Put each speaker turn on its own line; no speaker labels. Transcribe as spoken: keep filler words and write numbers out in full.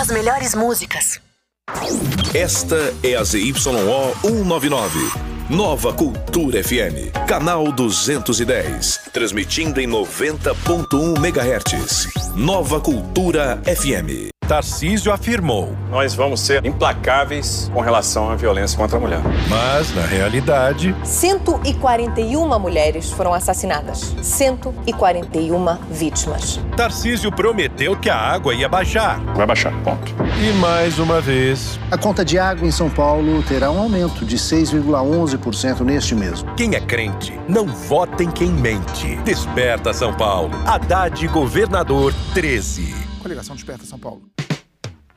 as melhores músicas.
Esta é a Z Y O cento e noventa e nove. Nova Cultura F M, canal duzentos e dez, transmitindo em noventa ponto um megahertz. Nova Cultura F M.
Tarcísio afirmou:
nós vamos ser implacáveis com relação à violência contra a mulher.
Mas, na realidade,
cento e quarenta e uma mulheres foram assassinadas. cento e quarenta e uma vítimas.
Tarcísio prometeu que a água ia baixar.
Vai baixar, ponto.
E mais uma vez,
a conta de água em São Paulo terá um aumento de seis vírgula onze por cento neste mês.
Quem é crente, não vota em quem mente. Desperta São Paulo. Haddad, governador treze.
Coligação Desperta São Paulo.